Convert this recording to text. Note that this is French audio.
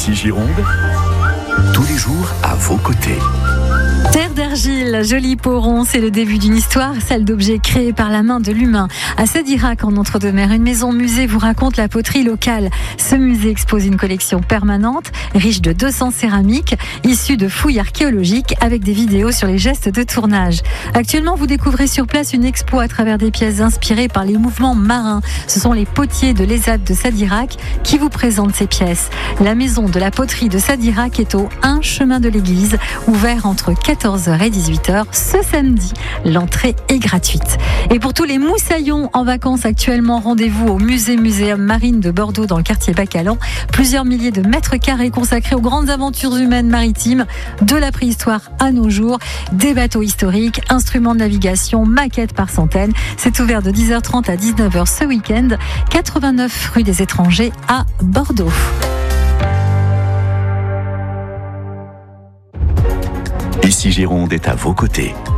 Ici Gironde, tous les jours à vos côtés. Terre d'argile, joli poron, c'est le début d'une histoire, celle d'objets créés par la main de l'humain. À Sadirac, en Entre-deux-Mers, une maison musée vous raconte la poterie locale. Ce musée expose une collection permanente, riche de 200 céramiques, issues de fouilles archéologiques, avec des vidéos sur les gestes de tournage. Actuellement, vous découvrez sur place une expo à travers des pièces inspirées par les mouvements marins. Ce sont les potiers de l'ESAT de Sadirac qui vous présentent ces pièces. La maison de la poterie de Sadirac est au 1 chemin de l'église, ouvert entre 14h et 18h ce samedi. L'entrée est gratuite. Et pour tous les moussaillons en vacances actuellement, rendez-vous au Muséum Marine de Bordeaux dans le quartier Bacalan. Plusieurs milliers de mètres carrés consacrés aux grandes aventures humaines maritimes, de la préhistoire à nos jours, des bateaux historiques, instruments de navigation, maquettes par centaines. C'est ouvert de 10h30 à 19h ce week-end, 89 rue des Étrangers à Bordeaux. Ici Gironde est à vos côtés.